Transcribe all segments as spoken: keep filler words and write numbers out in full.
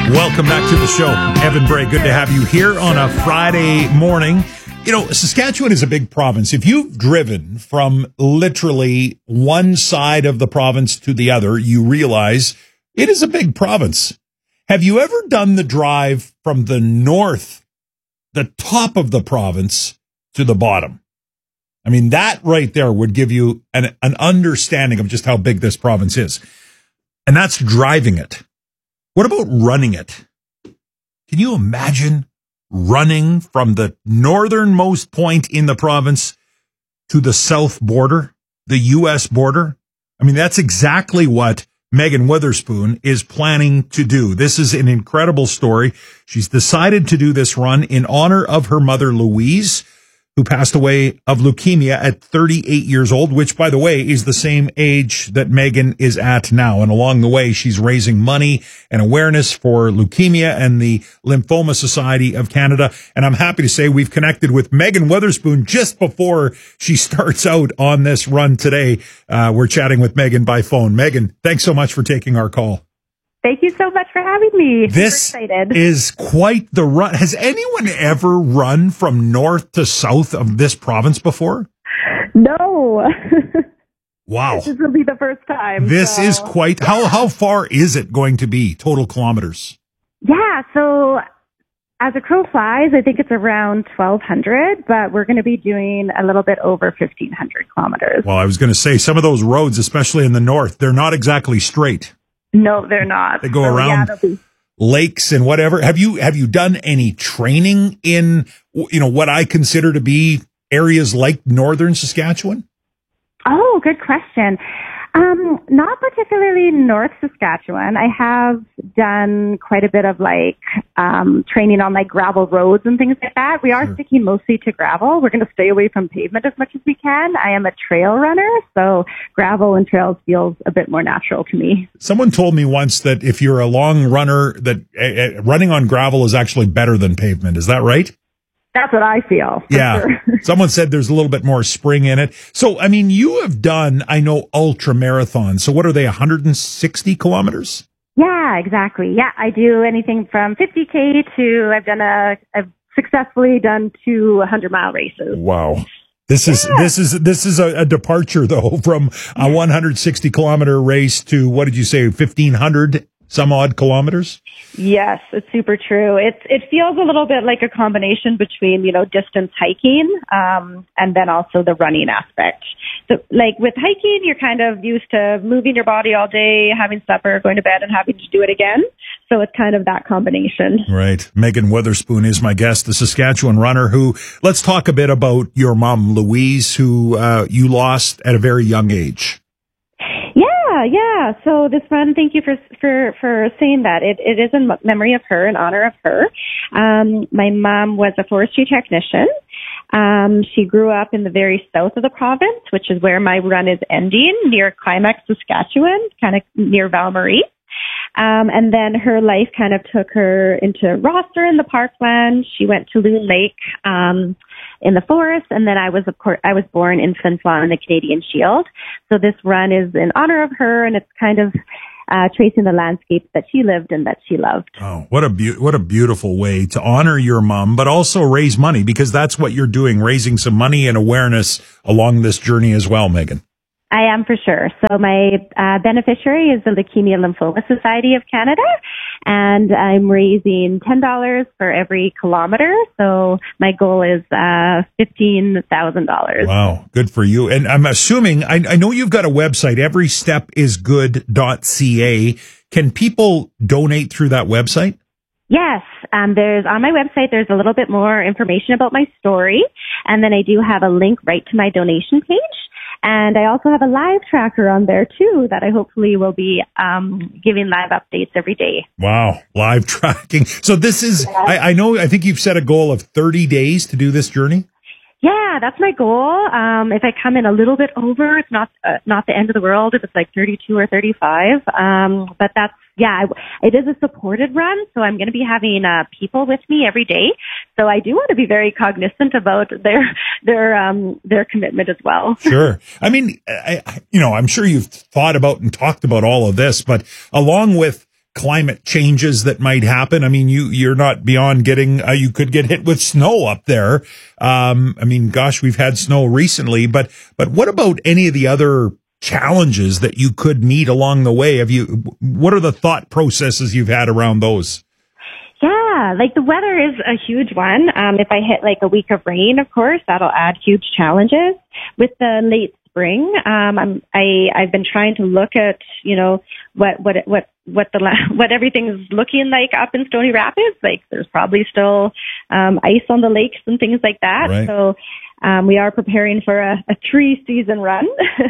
Welcome back to the show. Evan Bray, good to have you here on a Friday morning. You know, Saskatchewan is a big province. If you've driven from literally one side of the province to the other, you realize it is a big province. Have you ever done the drive from the north, the top of the province, to the bottom? I mean, that right there would give you an, an understanding of just how big this province is. And that's driving it. What about running it? Can you imagine running from the northernmost point in the province to the south border, the U S border? I mean, that's exactly what Megan Witherspoon is planning to do. This is an incredible story. She's decided to do this run in honor of her mother, Louise, who passed away of leukemia at thirty-eight years old, which, by the way, is the same age that Megan is at now. And along the way, she's raising money and awareness for leukemia and the Lymphoma Society of Canada. And I'm happy to say we've connected with Megan Witherspoon just before she starts out on this run today. Uh, we're chatting with Megan by phone. Megan, thanks so much for taking our call. Thank you so much for having me. This is quite the run. Has anyone ever run from north to south of this province before? No. Wow. This will be the first time. This so. is quite, how, how far is it going to be, total kilometers? Yeah, so as a crow flies, I think it's around twelve hundred, but we're going to be doing a little bit over fifteen hundred kilometers. Well, I was going to say, some of those roads, especially in the north, they're not exactly straight. No, they're not. They go so, around yeah, be- lakes and whatever. Have you have you done any training in, you know, what I consider to be areas like northern Saskatchewan? Oh, good question. Um, not particularly North Saskatchewan. I have done quite a bit of like um, training on like gravel roads and things like that. We are Sure. sticking mostly to gravel. We're going to stay away from pavement as much as we can. I am a trail runner, so gravel and trails feels a bit more natural to me. Someone told me once that if you're a long runner, that uh, uh, running on gravel is actually better than pavement. Is that right? That's what I feel. Yeah. Sure. Someone said there's a little bit more spring in it. So, I mean, you have done, I know, ultra marathons. So what are they, one hundred sixty kilometers? Yeah, exactly. Yeah, I do anything from fifty K to I've done a, I've successfully done two hundred mile races. Wow. This is, yeah. this is, this is a, a departure though from a one hundred sixty kilometer race to, what did you say, fifteen hundred some odd kilometers? Yes, it's super true. It it feels a little bit like a combination between, you know, distance hiking, um, and then also the running aspect. So like with hiking, you're kind of used to moving your body all day, having supper, going to bed and having to do it again. So it's kind of that combination. Right. Megan Witherspoon is my guest, the Saskatchewan runner who, let's talk a bit about your mom, Louise, who, uh, you lost at a very young age. Yeah, yeah. So this run, thank you for for for saying that. It it is in memory of her, in honor of her. Um, my mom was a forestry technician. Um, she grew up in the very south of the province, which is where my run is ending, near Climax, Saskatchewan, kind of near Val-Marie. Um, and then her life kind of took her into Rosser in the parkland. She went to Loon Lake, um, in the forest. And then I was, of course, I was born in Flin Flon in the Canadian Shield. So this run is in honor of her, and it's kind of, uh, tracing the landscapes that she lived and that she loved. Oh, what a be- what a beautiful way to honor your mom, but also raise money, because that's what you're doing, raising some money and awareness along this journey as well, Megan. I am for sure. So my uh, beneficiary is the Leukemia Lymphoma Society of Canada, and I'm raising ten dollars for every kilometer. So my goal is uh, fifteen thousand dollars. Wow, good for you. And I'm assuming, I, I know you've got a website, every step is good dot c a. Can people donate through that website? Yes, um, there's on my website, there's a little bit more information about my story, and then I do have a link right to my donation page. And I also have a live tracker on there too that I hopefully will be um, giving live updates every day. Wow, live tracking. So this is, yeah. I, I know, I think you've set a goal of thirty days to do this journey. Yeah, that's my goal. Um, if I come in a little bit over, it's not uh, not the end of the world if it's like thirty-two or thirty-five. Um, but that's, yeah, I, it is a supported run, so I'm going to be having uh, people with me every day. So I do want to be very cognizant about their their um, their commitment as well. Sure. I mean, I, you know, I'm sure you've thought about and talked about all of this, but along with climate changes that might happen? I mean, you, you're not beyond getting, uh, you could get hit with snow up there. Um, I mean, gosh, we've had snow recently, but, but what about any of the other challenges that you could meet along the way? Have you, what are the thought processes you've had around those? Yeah, like the weather is a huge one. Um, if I hit like a week of rain, of course, that'll add huge challenges. With the late spring, um, I'm, I, I've been trying to look at, you know, what, what, what, what the, what everything's looking like up in Stony Rapids. Like there's probably still, um, ice on the lakes and things like that. Right. So, um, we are preparing for a, a three season run.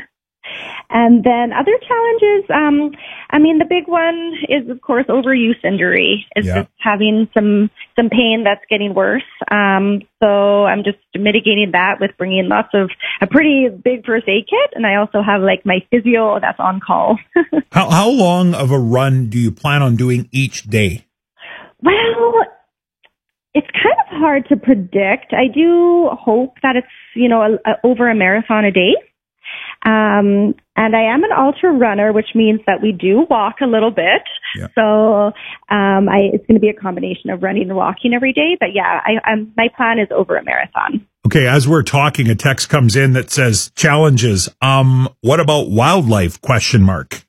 And then other challenges, um, I mean, the big one is, of course, overuse injury. It's yeah. just having some, some pain that's getting worse. Um, so I'm just mitigating that with bringing lots of, a pretty big first aid kit. And I also have like my physio that's on call. how, how long of a run do you plan on doing each day? Well, it's kind of hard to predict. I do hope that it's, you know, a, a, over a marathon a day. Um, and I am an ultra runner, which means that we do walk a little bit. Yeah. So, um, I, it's going to be a combination of running and walking every day. But yeah, I, I'm, my plan is over a marathon. Okay. As we're talking, a text comes in that says challenges. Um, what about wildlife? Question mark.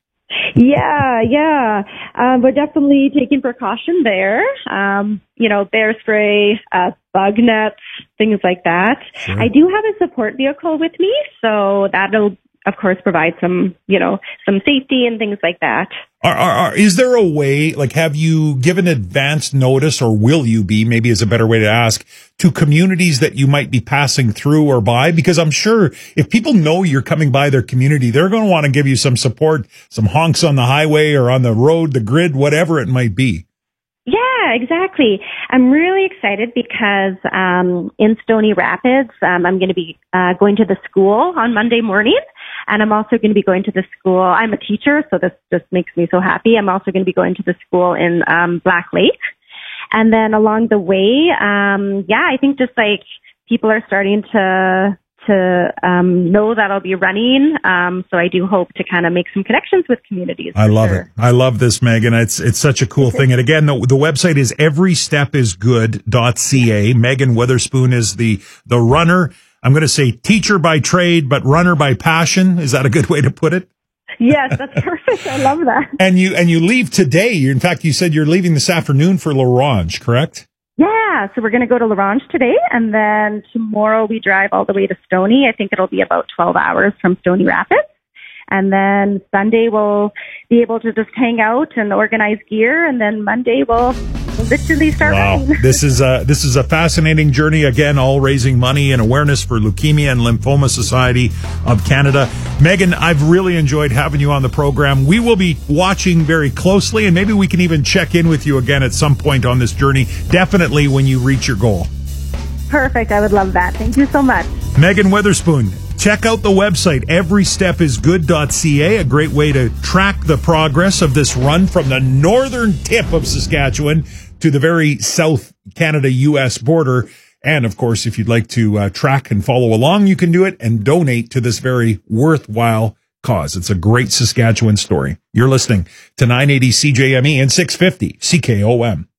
Yeah, yeah. Um, we're definitely taking precaution there. Um, you know, bear spray, uh, bug nets, things like that. Sure. I do have a support vehicle with me, so that'll, of course, provide some, you know, some safety and things like that. Are, are, are, is there a way, like, have you given advance notice, or will you be, maybe is a better way to ask, to communities that you might be passing through or by? Because I'm sure if people know you're coming by their community, they're going to want to give you some support, some honks on the highway or on the road, the grid, whatever it might be. Yeah, exactly. I'm really excited because um, in Stony Rapids, um, I'm going to be uh, going to the school on Monday morning. And I'm also going to be going to the school. I'm a teacher, so this just makes me so happy. I'm also going to be going to the school in um, Black Lake. And then along the way, um, yeah, I think just like people are starting to to um, know that I'll be running. Um, so I do hope to kind of make some connections with communities. I love sure. it. I love this, Megan. It's it's such a cool thing. And again, the, the website is every step is good dot c a. Megan Witherspoon is the the runner. I'm going to say teacher by trade, but runner by passion. Is that a good way to put it? Yes, that's perfect. I love that. And you and you leave today. You, in fact, you said you're leaving this afternoon for La Ronge, correct? Yeah, so we're going to go to La Ronge today, and then tomorrow we drive all the way to Stony. I think it'll be about twelve hours from Stony Rapids. And then Sunday we'll be able to just hang out and organize gear, and then Monday we'll literally start wow. running. This is a this is a fascinating journey. Again, all raising money and awareness for Leukemia and Lymphoma Society of Canada. Megan, I've really enjoyed having you on the program. We will be watching very closely, and maybe we can even check in with you again at some point on this journey. Definitely when you reach your goal. Perfect. I would love that. Thank you so much. Megan Witherspoon. Check out the website, every step is good dot c a, a great way to track the progress of this run from the northern tip of Saskatchewan to the very South Canada U S border. And, of course, if you'd like to uh, track and follow along, you can do it and donate to this very worthwhile cause. It's a great Saskatchewan story. You're listening to nine eighty C J M E and six fifty C K O M.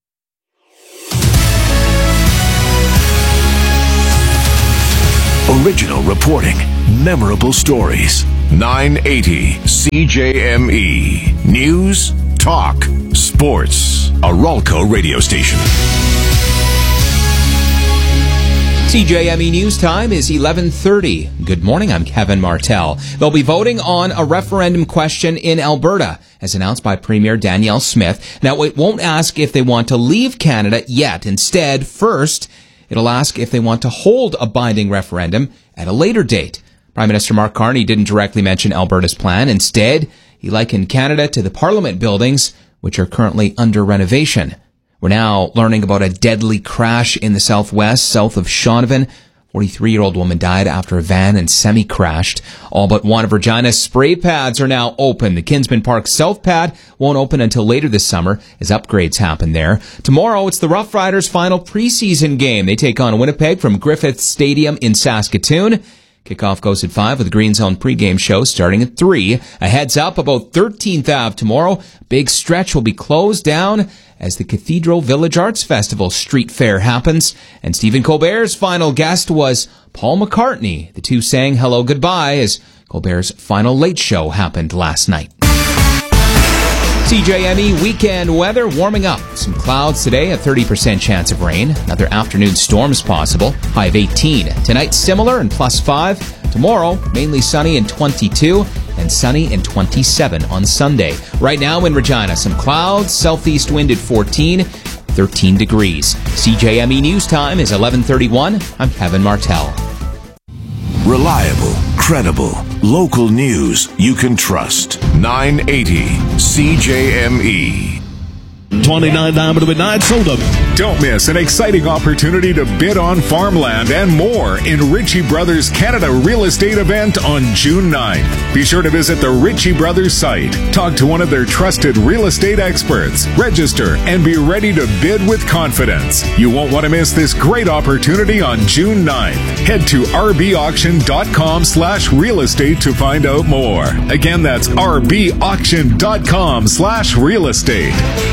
Original reporting, memorable stories. nine eighty C J M E. News, talk, sports. A Ralco radio station. C J M E News time is eleven thirty. Good morning, I'm Kevin Martell. They'll be voting on a referendum question in Alberta, as announced by Premier Danielle Smith. Now, it won't ask if they want to leave Canada yet. Instead, first, it'll ask if they want to hold a binding referendum at a later date. Prime Minister Mark Carney didn't directly mention Alberta's plan. Instead, he likened Canada to the Parliament buildings, which are currently under renovation. We're now learning about a deadly crash in the southwest, south of Shaunavon. forty-three-year-old woman died after a van and semi-crashed. All but one of Regina's spray pads are now open. The Kinsman Park South pad won't open until later this summer as upgrades happen there. Tomorrow, it's the Rough Riders' final preseason game. They take on Winnipeg from Griffith Stadium in Saskatoon. Kickoff goes at five with the Green Zone pregame show starting at three. A heads up about thirteenth Avenue tomorrow. Big stretch will be closed down as the Cathedral Village Arts Festival Street Fair happens. And Stephen Colbert's final guest was Paul McCartney. The two sang hello goodbye as Colbert's final late show happened last night. C J M E weekend weather warming up. Some clouds today, a thirty percent chance of rain. Another afternoon storms possible. High of eighteen. Tonight similar and plus five. Tomorrow mainly sunny and twenty-two. And sunny and twenty-seven on Sunday. Right now in Regina, some clouds. Southeast wind at fourteen. thirteen degrees. C J M E News Time is eleven thirty-one. I'm Kevin Martell. Reliable, credible, local news you can trust. nine eighty C J M E. twenty-nine Diamond Midnight Soda. Don't miss an exciting opportunity to bid on farmland and more in Ritchie Brothers Canada Real Estate event on June ninth. Be sure to visit the Ritchie Brothers site. Talk to one of their trusted real estate experts. Register and be ready to bid with confidence. You won't want to miss this great opportunity on June ninth. Head to rbauction.com slash real estate to find out more. Again, that's rbauction.com slash real estate.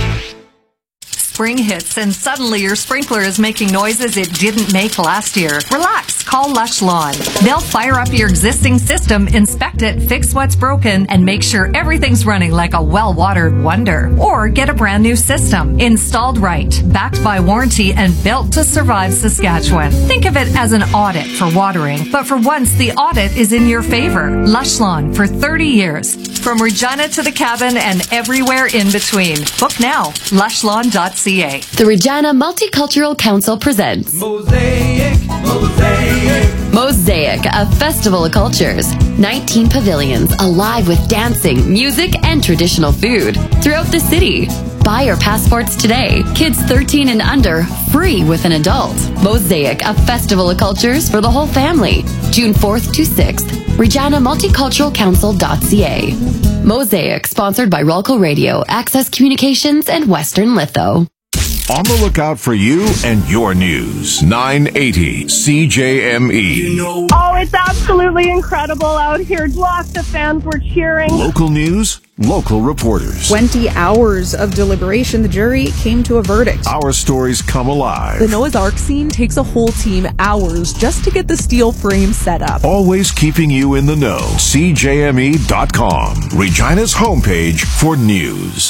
Spring hits and suddenly your sprinkler is making noises it didn't make last year. Relax, call Lush Lawn. They'll fire up your existing system, inspect it, fix what's broken, and make sure everything's running like a well-watered wonder. Or get a brand new system, installed right, backed by warranty, and built to survive Saskatchewan. Think of it as an audit for watering, but for once the audit is in your favor. Lush Lawn for thirty years. From Regina to the cabin and everywhere in between. Book now, lush lawn dot c a. The Regina Multicultural Council presents Mosaic, Mosaic. Mosaic, a festival of cultures. nineteen pavilions alive with dancing, music, and traditional food throughout the city. Buy your passports today. Kids thirteen and under, free with an adult. Mosaic, a festival of cultures for the whole family. June fourth to sixth. Regina Multicultural Council dot c a. Mosaic, sponsored by Rolco Radio, Access Communications, and Western Litho. On the lookout for you and your news. nine eighty C J M E. Oh, it's absolutely incredible out here. Lots of fans were cheering. Local news, local reporters. twenty hours of deliberation, the jury came to a verdict. Our stories come alive. The Noah's Ark scene takes a whole team hours just to get the steel frame set up. Always keeping you in the know. C J M E dot com. Regina's homepage for news.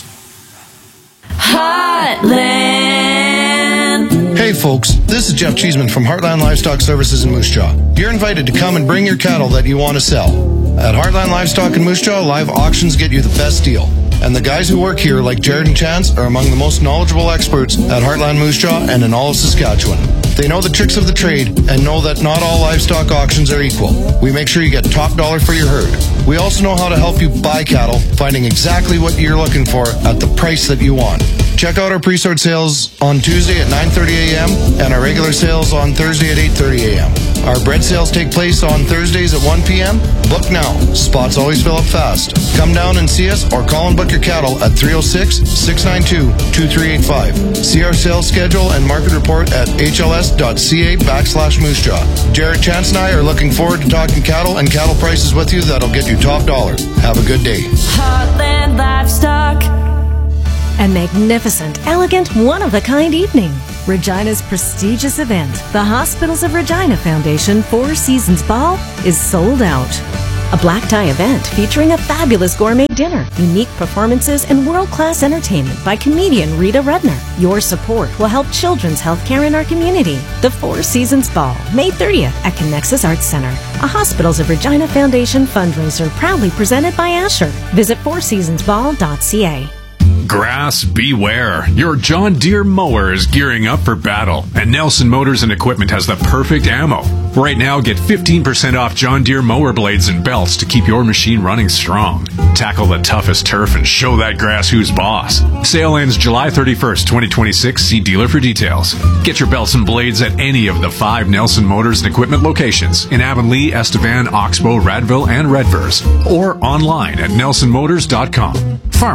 Heartland. Hey folks, this is Jeff Cheeseman from Heartland Livestock Services in Moose Jaw. You're invited to come and bring your cattle that you want to sell. At Heartland Livestock in Moose Jaw, live auctions get you the best deal. And the guys who work here, like Jared and Chance, are among the most knowledgeable experts at Heartland Moose Jaw and in all of Saskatchewan. They know the tricks of the trade and know that not all livestock auctions are equal. We make sure you get top dollar for your herd. We also know how to help you buy cattle, finding exactly what you're looking for at the price that you want. Check out our pre-sort sales on Tuesday at nine thirty a.m. and our regular sales on Thursday at eight thirty a.m. Our bread sales take place on Thursdays at one p.m. Book now. Spots always fill up fast. Come down and see us or call and book your cattle at three oh six, six nine two, two three eight five. See our sales schedule and market report at h l s dot c a backslash moose jaw. Jared, Chance, and I are looking forward to talking cattle and cattle prices with you that'll get you top dollar. Have a good day. Heartland Livestock. A magnificent, elegant, one-of-a-kind evening. Regina's prestigious event, the Hospitals of Regina Foundation Four Seasons Ball, is sold out. A black tie event featuring a fabulous gourmet dinner, unique performances, and world-class entertainment by comedian Rita Rudner. Your support will help children's healthcare in our community. The Four Seasons Ball, May thirtieth at Connexus Arts Center, a Hospitals of Regina Foundation fundraiser proudly presented by Asher. Visit four seasons ball dot c a. Grass beware. Your John Deere mower is gearing up for battle, and Nelson Motors and Equipment has the perfect ammo. Right now, get fifteen percent off John Deere mower blades and belts to keep your machine running strong. Tackle the toughest turf and show that grass who's boss. Sale ends July thirty-first, twenty twenty-six. See dealer for details. Get your belts and blades at any of the five Nelson Motors and Equipment locations in Avonlea, Estevan, Oxbow, Radville, and Redvers, or online at nelson motors dot com. Farmers,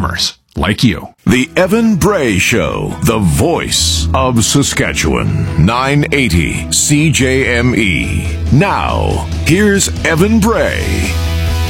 like you. The Evan Bray Show, the voice of Saskatchewan. nine eighty C J M E. Now, here's Evan Bray.